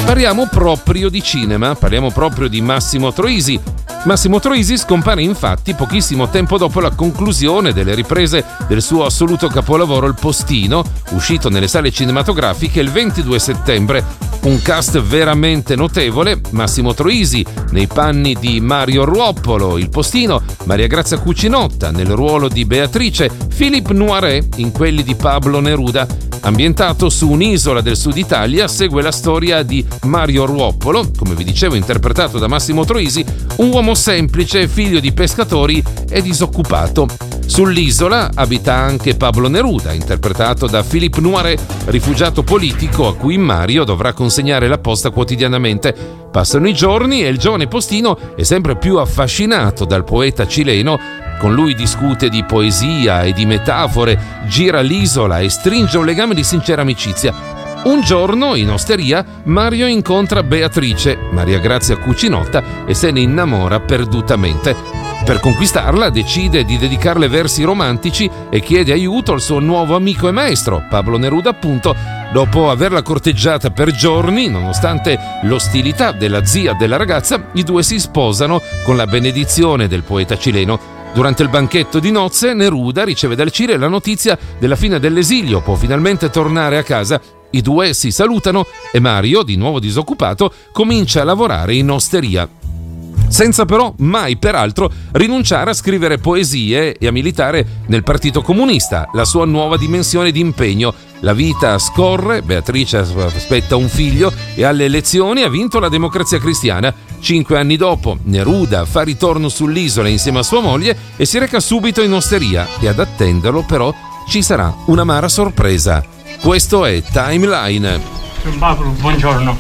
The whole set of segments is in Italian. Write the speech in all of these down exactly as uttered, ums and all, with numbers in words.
Parliamo proprio di cinema, parliamo proprio di Massimo Troisi. Massimo Troisi scompare infatti pochissimo tempo dopo la conclusione delle riprese del suo assoluto capolavoro Il Postino, uscito nelle sale cinematografiche il ventidue settembre. Un cast veramente notevole: Massimo Troisi nei panni di Mario Ruoppolo, Il Postino, Maria Grazia Cucinotta nel ruolo di Beatrice, Philippe Noiret in quelli di Pablo Neruda. Ambientato su un'isola del sud Italia, segue la storia di Mario Ruoppolo, come vi dicevo interpretato da Massimo Troisi, un uomo semplice, figlio di pescatori e disoccupato. Sull'isola abita anche Pablo Neruda, interpretato da Philippe Noiret, rifugiato politico a cui Mario dovrà consegnare la posta quotidianamente. Passano i giorni e il giovane Postino è sempre più affascinato dal poeta cileno. Con lui discute di poesia e di metafore, gira l'isola e stringe un legame di sincera amicizia. Un giorno, in osteria, Mario incontra Beatrice, Maria Grazia Cucinotta, e se ne innamora perdutamente. Per conquistarla decide di dedicarle versi romantici e chiede aiuto al suo nuovo amico e maestro, Pablo Neruda appunto. Dopo averla corteggiata per giorni, nonostante l'ostilità della zia della ragazza, i due si sposano con la benedizione del poeta cileno. Durante il banchetto di nozze, Neruda riceve dal Cile la notizia della fine dell'esilio, può finalmente tornare a casa. I due si salutano e Mario, di nuovo disoccupato, comincia a lavorare in osteria. Senza però mai, peraltro, rinunciare a scrivere poesie e a militare nel Partito Comunista, la sua nuova dimensione di impegno. La vita scorre, Beatrice aspetta un figlio e alle elezioni ha vinto la Democrazia Cristiana. Cinque anni dopo, Neruda fa ritorno sull'isola insieme a sua moglie e si reca subito in osteria, e ad attenderlo però ci sarà un'amara sorpresa. Questo è Timeline. Don Pablo, buongiorno.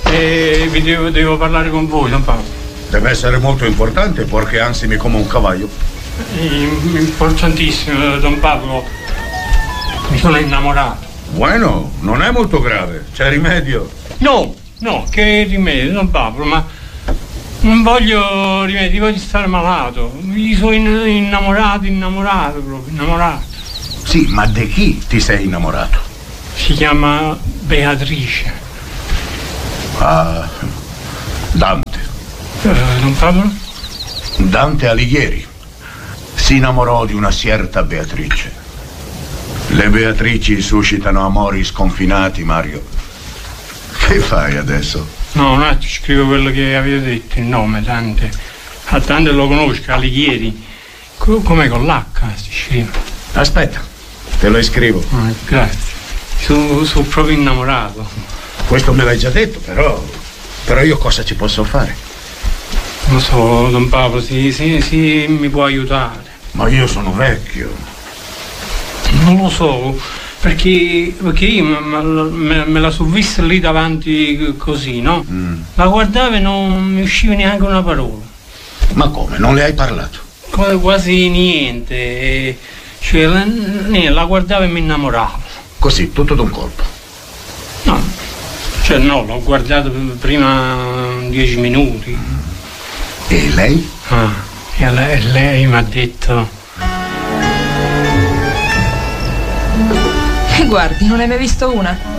Eh, vi devo, devo parlare con voi, Don Pablo. Deve essere molto importante perché ansimi come un cavallo. Importantissimo, Don Pablo. Mi sono innamorato. Bueno, non è molto grave, c'è rimedio. No, no, che rimedio, Don Pablo, ma non voglio rimedi, voglio stare malato. Mi sono innamorato, innamorato proprio, innamorato. Sì, ma di chi ti sei innamorato? Si chiama Beatrice. Ah, Dante. Uh, Don Pablo? Dante Alighieri si innamorò di una certa Beatrice. Le Beatrici suscitano amori sconfinati, Mario. Che fai adesso? No, no, ti scrivo quello che avete detto, il nome, Dante. A Dante lo conosco, Alighieri. Come con l'H si scrive. Aspetta, te lo scrivo. Ah, grazie. Sono, sono proprio innamorato. Questo me l'hai già detto, però. Però io cosa ci posso fare? Non so, Don Pablo, sì, sì, sì, mi può aiutare. Ma io sono vecchio. Non lo so, perché, perché io me, me, me la sono vista lì davanti così, no? Mm. La guardavo e non mi usciva neanche una parola. Ma come? Non le hai parlato? Quasi niente. Cioè, la, la guardavo e mi innamoravo. Così, tutto d'un colpo? No, cioè no, l'ho guardato prima dieci minuti. E lei? Ah, e lei, lei mi ha detto... Guardi, non hai mai visto una?